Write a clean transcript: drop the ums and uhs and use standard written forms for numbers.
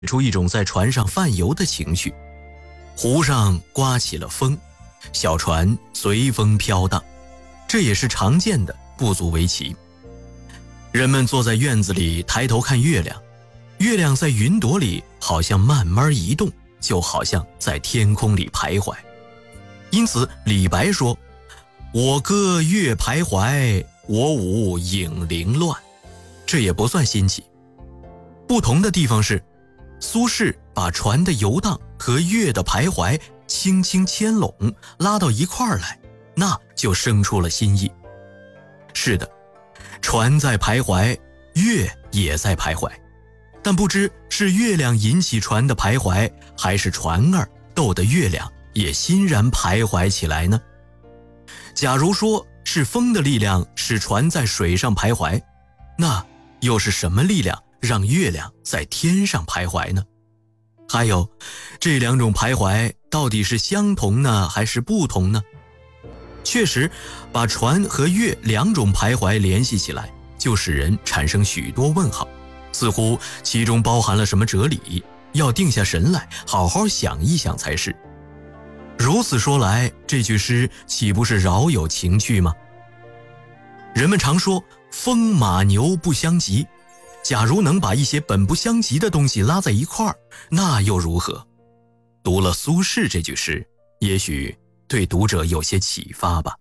出一种在船上泛游的情绪。湖上刮起了风，小船随风飘荡，这也是常见的，不足为奇。人们坐在院子里抬头看月亮，月亮在云朵里好像慢慢移动，就好像在天空里徘徊。因此李白说：我歌月徘徊，我舞影零乱。这也不算新奇。不同的地方是，苏轼把船的游荡和月的徘徊轻轻牵拢，拉到一块儿来，那就生出了新意。是的，船在徘徊，月也在徘徊，但不知是月亮引起船的徘徊，还是船儿逗得月亮也欣然徘徊起来呢？假如说是风的力量使船在水上徘徊，那又是什么力量让月亮在天上徘徊呢？还有，这两种徘徊到底是相同呢，还是不同呢？确实，把船和月两种徘徊联系起来，就使人产生许多问号，似乎其中包含了什么哲理，要定下神来，好好想一想才是。如此说来，这句诗岂不是饶有情趣吗？人们常说风马牛不相及，假如能把一些本不相及的东西拉在一块儿，那又如何？读了苏轼这句诗，也许对读者有些启发吧。